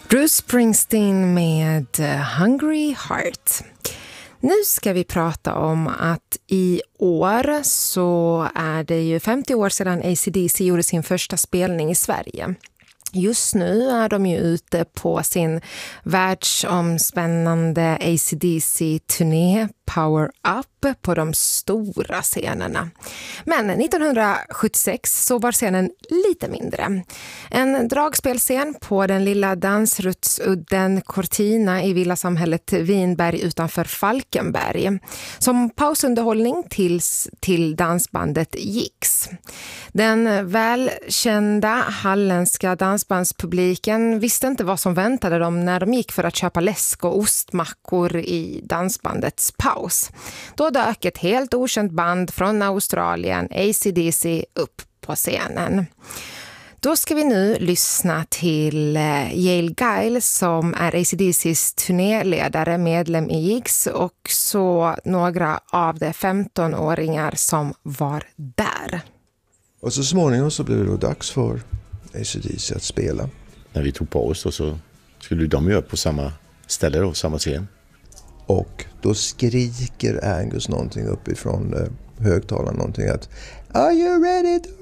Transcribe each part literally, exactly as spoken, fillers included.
Bruce Springsteen med Hungry Heart. Nu ska vi prata om att i år så är det ju femtio år sedan A C D C gjorde sin första spelning i Sverige. Just nu är de ju ute på sin världsomspännande A C D C-turné Power Up på de stora scenerna. Men nittonhundrasjuttiosex så var scenen lite mindre. En dragspelscen på den lilla dansrutsudden Cortina i villasamhället Vinberg utanför Falkenberg. Som pausunderhållning tills till dansbandet Jigs. Den välkända halländska dansbandspubliken visste inte vad som väntade dem när de gick för att köpa läsk och ostmackor i dansbandets paus. Då dök ett helt okänt band från Australien, A C D C, upp på scenen. Då ska vi nu lyssna till Yale Guile som är A C D C:s turnéledare, medlem i Jigs, och så några av de femtonåringar som var där. Och så småningom så blev det då dags för A C D C att spela. När vi tog på oss och så skulle de göra på samma ställe då, samma scen. Och då skriker Angus någonting uppifrån eh, högtalaren, någonting att "Are you ready to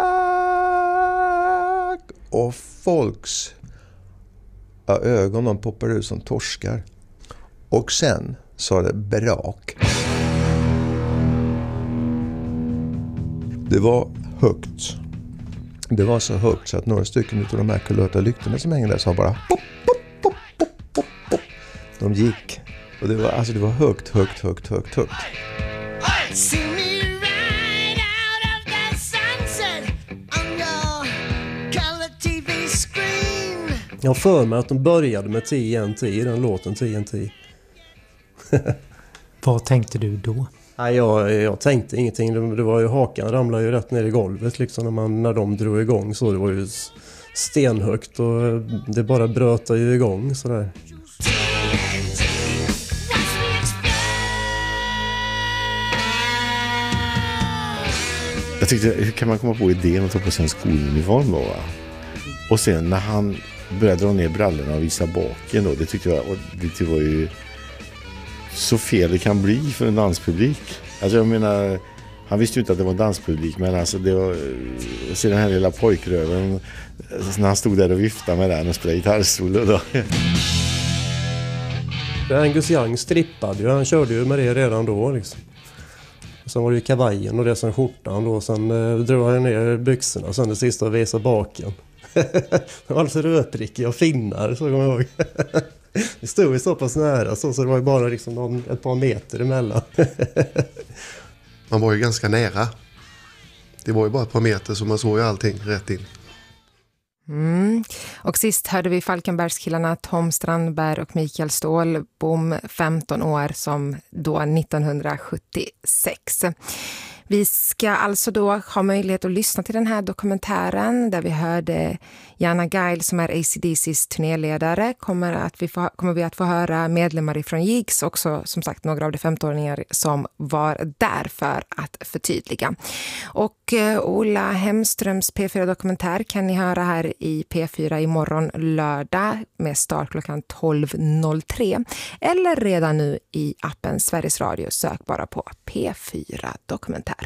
rock?" Och folks ja, ögon de poppar ut som torskar. Och sen sa det brak. Det var högt. Det var så högt så att några stycken av de här kulörta lyktorna som hängde där sa bara pop, pop, pop, pop, pop, pop. De gick. Och det var, alltså det var högt, högt, högt, högt, högt. Jag för mig att de började med T N T i den låten T N T. Vad tänkte du då? Nej, jag, jag tänkte ingenting. Det, det var ju, hakan ramlade ju rätt ner i golvet liksom när, man, när de drog igång. Så det var ju stenhögt och det bara brötade ju igång sådär. Jag tyckte, hur kan man komma på idén att ta på sig en skoluniform då, va? Och sen när han började dra ner brallorna och visa baken då, det tyckte jag, och det var ju så fel det kan bli för en danspublik. Alltså jag menar, han visste ju inte att det var en danspublik, men alltså det var, se den här lilla pojkröven när han stod där och viftade med den och spelade gitarrsolo då. Angus Young strippade ju, han körde ju med det redan då liksom. Sen var det ju kavajen och det som skjortan då. Sen eh, drog han ner byxorna och sen det sista och visade baken. Alltså rötrickiga och finnar, så kommer jag ihåg. Det stod ju så pass nära så, så det var ju bara liksom någon, ett par meter emellan. Man var ju ganska nära. Det var ju bara ett par meter så man såg ju allting rätt in. Mm. Och sist hörde vi Falkenbergskillarna Tom Strandberg och Mikael Stålbom, femton år, som då nittonhundrasjuttiosex. Vi ska alltså då ha möjlighet att lyssna till den här dokumentären där vi hörde Jana Guile som är A C D C:s turnéledare. Kommer, att vi få, kommer vi att få höra medlemmar ifrån Jigs, också som sagt några av de femtonåringar som var där för att förtydliga. Och eh, Ola Hemströms P fyra-dokumentär kan ni höra här i P fyra imorgon lördag med start klockan tolv noll tre. Eller redan nu i appen Sveriges Radio, sök bara på P fyra-dokumentär.